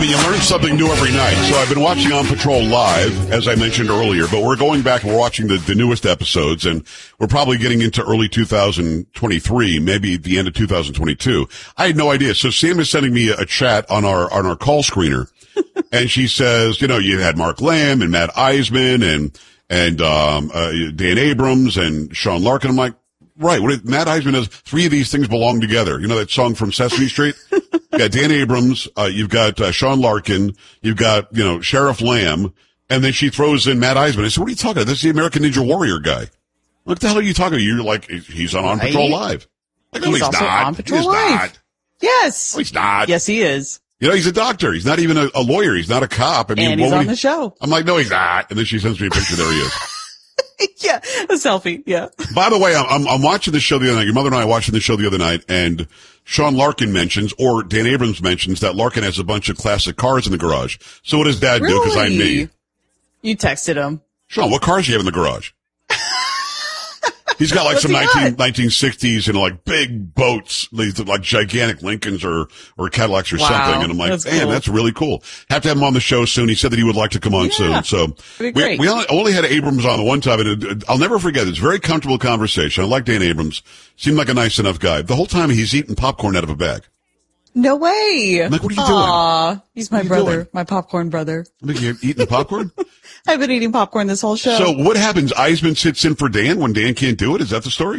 You learn something new every night. So I've been watching On Patrol live, as I mentioned earlier, but we're going back and we're watching the newest episodes, and we're probably getting into early 2023, maybe the end of 2022. I had no idea. So Sam is sending me a chat on our call screener, and she says, you had Mark Lamb and Matt Eisman and Dan Abrams and Sean Larkin. I'm like, right. Matt Eisman has three of these things belong together. You know that song from Sesame Street? You got Dan Abrams, you've got Sean Larkin, you've got, Sheriff Lamb, and then she throws in Matt Eisman. I said, what are you talking about? This is the American Ninja Warrior guy. What the hell are you talking about? You're like, he's on Patrol Live. Like, no, he's also not. on Patrol He's Live. not. Yes. No, he's not. Yes, he is. He's a doctor. He's not even a lawyer. He's not a cop. I mean, and he's on the show. I'm like, no, he's not. And then she sends me a picture. There he is. Yeah, a selfie. Yeah. By the way, I'm watching the show the other night. Your mother and I watching the show the other night, and Sean Larkin mentions, or Dan Abrams mentions, that Larkin has a bunch of classic cars in the garage. So what does Dad do? Because I'm me. You texted him. Sean, what cars do you have in the garage? He's got like some 1960s, like big boats, like gigantic Lincolns or Cadillacs or something. And I'm like, man, that's really cool. Have to have him on the show soon. He said that he would like to come on soon. So we only had Abrams on the one time, and I'll never forget. It's a very comfortable conversation. I like Dan Abrams. Seemed like a nice enough guy. The whole time he's eating popcorn out of a bag. No way. I'm like, what are you doing? He's my brother, my popcorn brother. You're eating popcorn? I've been eating popcorn this whole show. So what happens? Eisman sits in for Dan when Dan can't do it? Is that the story?